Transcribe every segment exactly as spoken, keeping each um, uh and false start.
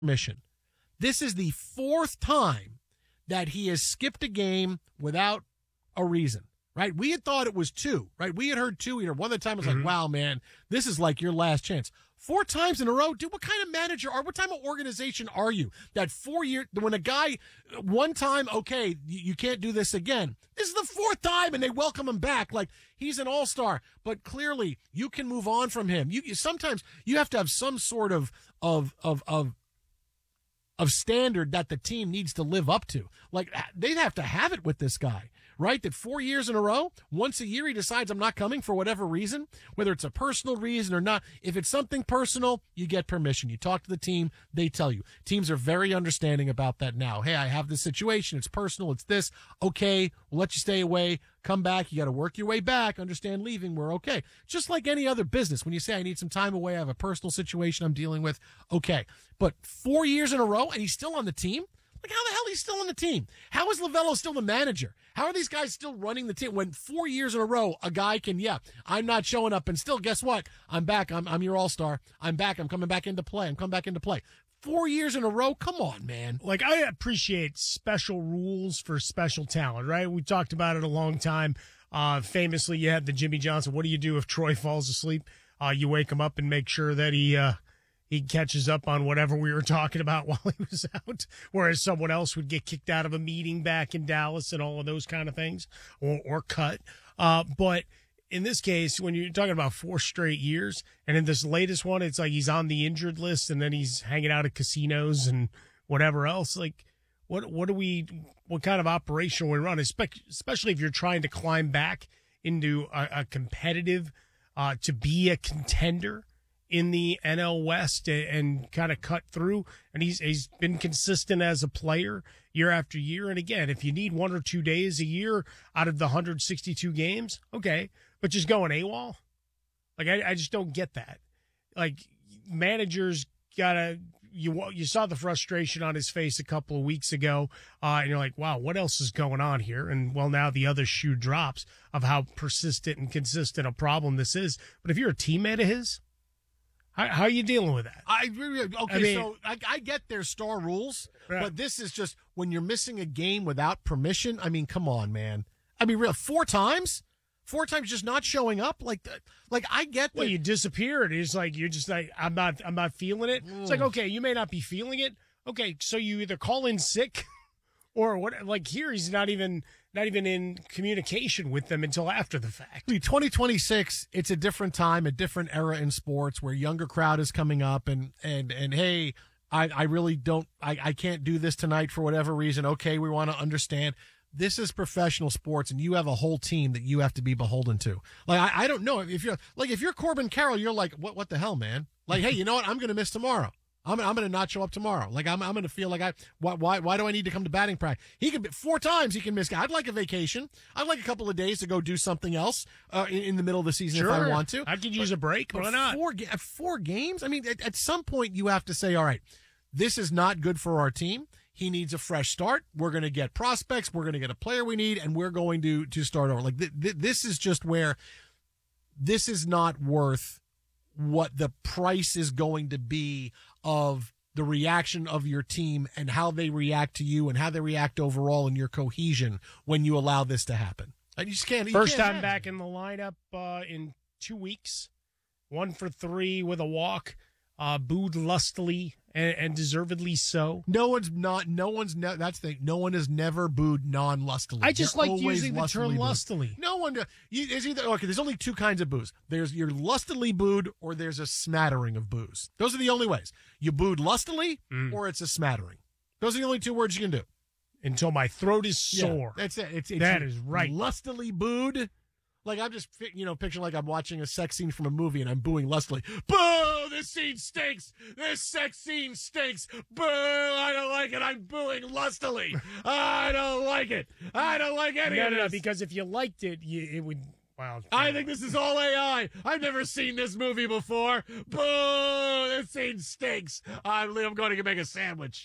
permission. This is the fourth time that he has skipped a game without a reason, right? We had thought it was two, right? We had heard two either. One of the time it was mm-hmm. like, wow, man, this is like your last chance. Four times in a row, dude, what kind of manager are, what type of organization are you? That four year, when a guy, one time, okay, you, you can't do this again. This is the fourth time and they welcome him back like he's an all-star. But clearly you can move on from him. You, you sometimes you have to have some sort of, of, of, of, of standard that the team needs to live up to. Like, they'd have to have it with this guy, right? That four years in a row, once a year he decides I'm not coming for whatever reason, whether it's a personal reason or not. If it's something personal, you get permission. You talk to the team, they tell you. Teams are very understanding about that now. Hey, I have this situation. It's personal. It's this. Okay, we'll let you stay away. Come back. You got to work your way back. Understand leaving. We're okay. Just like any other business. When you say I need some time away, I have a personal situation I'm dealing with. Okay. But four years in a row and he's still on the team? Like, how the hell is he still on the team? How is Lovello still the manager? How are these guys still running the team when four years in a row a guy can, yeah, I'm not showing up and still, guess what? I'm back. I'm, I'm your all-star. I'm back. I'm coming back into play. I'm coming back into play. Four years in a row? Come on, man. Like, I appreciate special rules for special talent, right? We talked about it a long time. Uh, famously, you had the Jimmy Johnson. What do you do if Troy falls asleep? Uh, you wake him up and make sure that he, uh, he catches up on whatever we were talking about while he was out, whereas someone else would get kicked out of a meeting back in Dallas and all of those kind of things, or, or cut. Uh, but in this case, when you're talking about four straight years, and in this latest one, it's like he's on the injured list and then he's hanging out at casinos and whatever else. Like, what, what do we, what kind of operation we run, especially if you're trying to climb back into a, a competitive, uh, to be a contender in the N L West and, and kind of cut through. And he's, he's been consistent as a player year after year. And again, if you need one or two days a year out of the one hundred sixty-two games, okay, but just going AWOL? Like, I, I just don't get that. Like, managers gotta, you, you saw the frustration on his face a couple of weeks ago. Uh, and you're like, wow, what else is going on here? And well, now the other shoe drops of how persistent and consistent a problem this is. But if you're a teammate of his, How, how are you dealing with that? I okay, I mean, so I, I get their star rules, right. But this is just when you're missing a game without permission. I mean, come on, man. I mean, real four times, four times just not showing up. Like, like I get that. Well, you disappeared. It's like you're just like I'm not, I'm not feeling it. Mm. It's like, okay, you may not be feeling it. Okay, so you either call in sick, or what? Like here, he's not even. Not even in communication with them until after the fact. twenty twenty-six, it's a different time, a different era in sports where younger crowd is coming up and, and, and hey, I, I really don't, I, I can't do this tonight for whatever reason. Okay, we want to understand. This is professional sports and you have a whole team that you have to be beholden to. Like, I, I don't know if you're, like, if you're Corbin Carroll, you're like, what, what the hell, man? Like, hey, you know what? I'm going to miss tomorrow. I'm I'm going to not show up tomorrow. Like I'm I'm going to feel like I why why why do I need to come to batting practice? He can four times he can miss. I'd like a vacation. I'd like a couple of days to go do something else uh, in, in the middle of the season sure. if I want to. I could use but, a break. Why not? Four four games. I mean, at, at some point you have to say, all right, this is not good for our team. He needs a fresh start. We're going to get prospects. We're going to get a player we need, and we're going to to start over. Like th- th- this is just where this is not worth what the price is going to be of the reaction of your team and how they react to you and how they react overall in your cohesion when you allow this to happen. I just can't. First can't time back in the lineup uh, in two weeks, one for three with a walk, uh, booed lustily and, and deservedly so. No one's not. No one's. Ne- that's the thing. No one has never booed non-lustily. I just like using the term booed. lustily. No one. You, is either okay. There's only two kinds of booze. There's your lustily booed, or there's a smattering of booze. Those are the only ways. You booed lustily, mm. or it's a smattering. Those are the only two words you can do. Until my throat is sore. Yeah, that's it. It's, it's that is right. Lustily booed. Like, I'm just, you know, picturing like I'm watching a sex scene from a movie and I'm booing lustily. Boo! This scene stinks! This sex scene stinks! Boo! I don't like it! I'm booing lustily! I don't like it! I don't like any no, of no, this! No, because if you liked it, you, it would, wow. I think this is all A I! I've never seen this movie before! Boo! This scene stinks! I'm, I'm going to make a sandwich.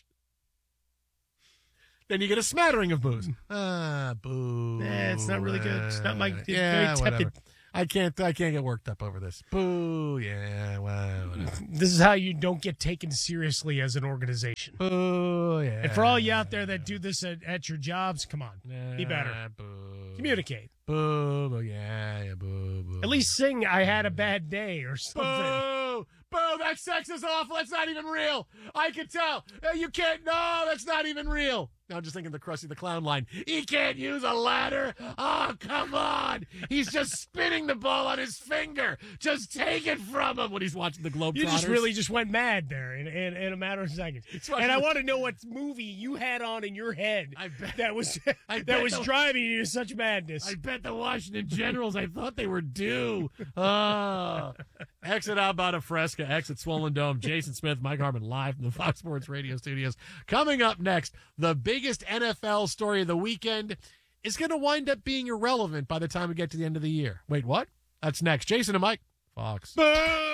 Then you get a smattering of booze. Ah, boo. Nah, it's not really good. It's not my, it's yeah, very tepid. Whatever. I can't. I can't get worked up over this. Boo. Yeah. Well. Whatever. This is how you don't get taken seriously as an organization. Boo. Yeah. And for all you out there that do this at, at your jobs, come on, be better. Boo. Communicate. Boo. Boo. Yeah. Yeah. Boo. Boo. At least sing "I had a bad day" or something. Boo. Boo. That sex is awful. That's not even real. I can tell. Uh, You can't. No, that's not even real. Now I'm just thinking the Krusty the Clown line. He can't use a ladder. Oh, come on. He's just spinning the ball on his finger. Just take it from him when he's watching the Globetrotters. You just really just went mad there in, in, in a matter of seconds. And I want to know what movie you had on in your head I bet, that was I that bet was the, driving you to such madness. I bet the Washington Generals, I thought they were due. Oh. Exit Alberta Fresca, exit Swollen Dome. Jason Smith, Mike Harmon live from the Fox Sports Radio studios. Coming up next, the biggest N F L story of the weekend is going to wind up being irrelevant by the time we get to the end of the year. Wait, what? That's next. Jason and Mike, Fox. We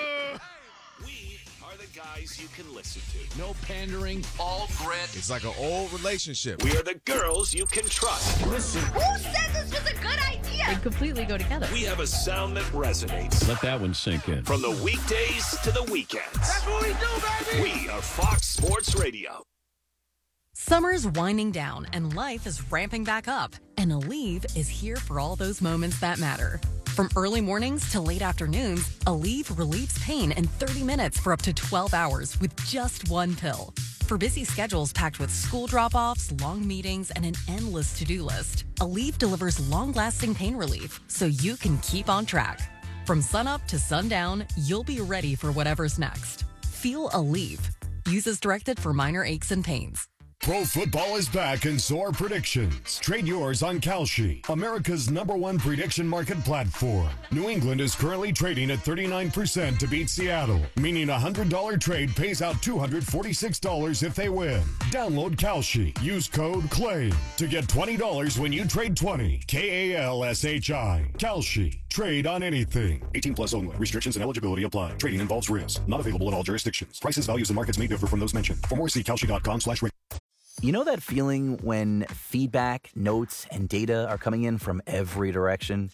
are the guys you can listen to. No pandering, all grit. It's like an old relationship. We are the girls you can trust. Listen. Who said this was a good idea? They completely go together. We have a sound that resonates. Let that one sink in. From the weekdays to the weekends. That's what we do, baby! We are Fox Sports Radio. Summer's winding down and life is ramping back up. And Aleve is here for all those moments that matter. From early mornings to late afternoons, Aleve relieves pain in thirty minutes for up to twelve hours with just one pill. For busy schedules packed with school drop-offs, long meetings, and an endless to-do list, Aleve delivers long-lasting pain relief so you can keep on track. From sunup to sundown, you'll be ready for whatever's next. Feel Aleve. Use as directed for minor aches and pains. Pro football is back and so are predictions. Trade yours on Kalshi, America's number one prediction market platform. New England is currently trading at thirty-nine percent to beat Seattle, meaning a one hundred dollars trade pays out two hundred forty-six dollars if they win. Download Kalshi. Use code CLAIM to get twenty dollars when you trade twenty. K A L S H I. Kalshi. Trade on anything. eighteen plus only. Restrictions and eligibility apply. Trading involves risk. Not available in all jurisdictions. Prices, values, and markets may differ from those mentioned. For more, see kalshi.com slash rate. You know that feeling when feedback, notes, and data are coming in from every direction?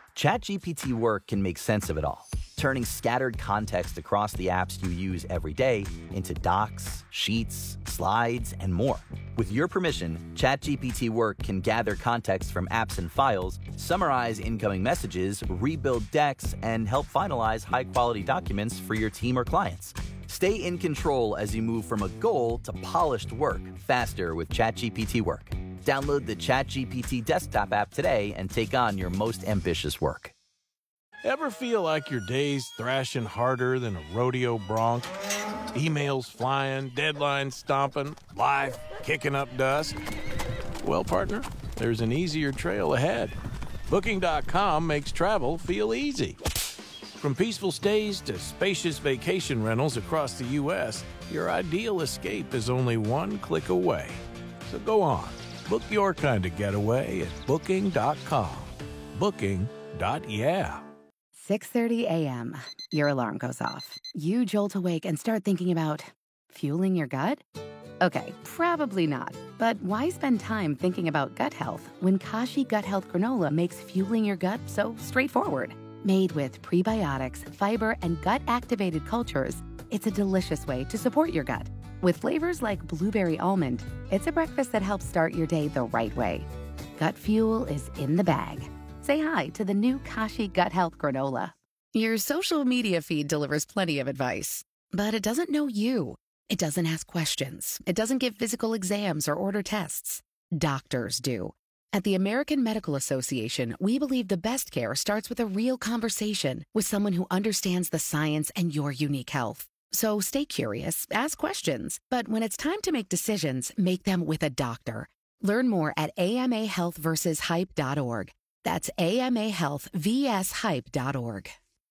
ChatGPT Work can make sense of it all, turning scattered context across the apps you use every day into docs, sheets, slides, and more. With your permission, ChatGPT Work can gather context from apps and files, summarize incoming messages, rebuild decks, and help finalize high-quality documents for your team or clients. Stay in control as you move from a goal to polished work faster with ChatGPT Work. Download the ChatGPT desktop app today and take on your most ambitious work. Ever feel like your day's thrashing harder than a rodeo bronc? Emails flying, deadlines stomping, life kicking up dust? Well, partner, there's an easier trail ahead. Booking dot com makes travel feel easy. From peaceful stays to spacious vacation rentals across the U S, your ideal escape is only one click away. So go on, book your kind of getaway at Booking dot com. Booking. Yeah. six thirty a.m. Your alarm goes off. You jolt awake and start thinking about fueling your gut? Okay, probably not. But why spend time thinking about gut health when Kashi Gut Health Granola makes fueling your gut so straightforward? Made with prebiotics, fiber, and gut-activated cultures, it's a delicious way to support your gut. With flavors like blueberry almond, it's a breakfast that helps start your day the right way. Gut fuel is in the bag. Say hi to the new Kashi Gut Health Granola. Your social media feed delivers plenty of advice, but it doesn't know you. It doesn't ask questions. It doesn't give physical exams or order tests. Doctors do. At the American Medical Association, we believe the best care starts with a real conversation with someone who understands the science and your unique health. So stay curious, ask questions, but when it's time to make decisions, make them with a doctor. Learn more at A M A health versus hype dot org. That's A M A health versus hype dot org.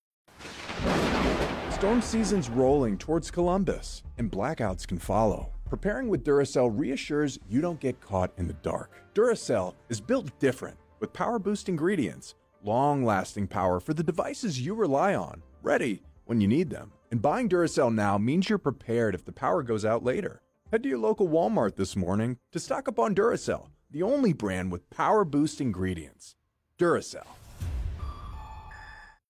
Storm season's rolling towards Columbus, and blackouts can follow. Preparing with Duracell reassures you don't get caught in the dark. Duracell is built different, with power-boost ingredients, long-lasting power for the devices you rely on, ready when you need them. And buying Duracell now means you're prepared if the power goes out later. Head to your local Walmart this morning to stock up on Duracell, the only brand with power-boost ingredients. Duracell.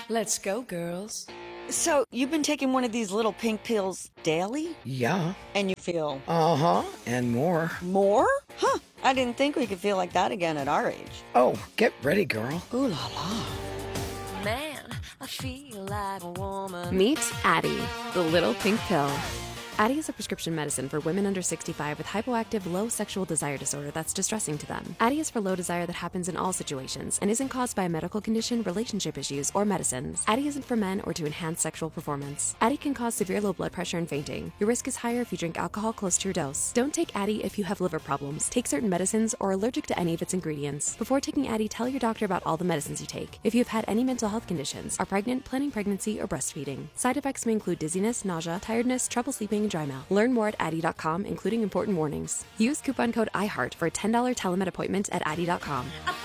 Let's go, girls. So, you've been taking one of these little pink pills daily? Yeah. And you feel... Uh-huh, and more. More? Huh, I didn't think we could feel like that again at our age. Oh, get ready, girl. Ooh la la. Man, I feel like a woman. Meet Addie, the little pink pill. Addie is a prescription medicine for women under sixty-five with hypoactive low sexual desire disorder that's distressing to them. Addie is for low desire that happens in all situations and isn't caused by a medical condition, relationship issues, or medicines. Addie isn't for men or to enhance sexual performance. Addie can cause severe low blood pressure and fainting. Your risk is higher if you drink alcohol close to your dose. Don't take Addie if you have liver problems, take certain medicines, or are allergic to any of its ingredients. Before taking Addie, tell your doctor about all the medicines you take. If you have had any mental health conditions, are pregnant, planning pregnancy, or breastfeeding. Side effects may include dizziness, nausea, tiredness, trouble sleeping, and dry mouth. Learn more at Addie dot com, including important warnings. Use coupon code I heart for a ten dollars telemed appointment at Addie dot com.